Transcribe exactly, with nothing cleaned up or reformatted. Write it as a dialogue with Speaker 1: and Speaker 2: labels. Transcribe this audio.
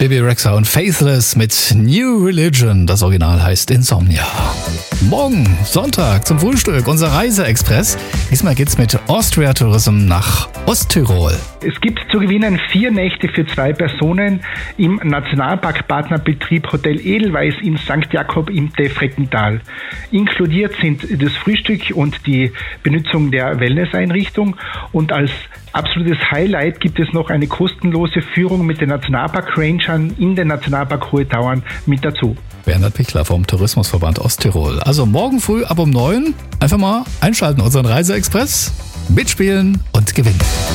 Speaker 1: Bebe Rexha und Faithless mit New Religion. Das Original heißt Insomnia. Morgen, Sonntag, zum Frühstück, unser Reiseexpress. Diesmal geht's mit Austria Tourism nach Osttirol.
Speaker 2: Es gibt zu gewinnen vier Nächte für zwei Personen im Nationalpark-Partnerbetrieb Hotel Edelweiss in Sankt Jakob im Tefreckental. Inkludiert sind das Frühstück und die Benutzung der Wellnesseinrichtung. Und als absolutes Highlight gibt es noch eine kostenlose Führung mit den Nationalpark-Rangern in den Nationalpark Hohe Tauern mit dazu.
Speaker 1: Bernhard Pichler vom Tourismusverband Osttirol. Also morgen früh ab um neun einfach mal einschalten, unseren Reiseexpress, mitspielen und gewinnen.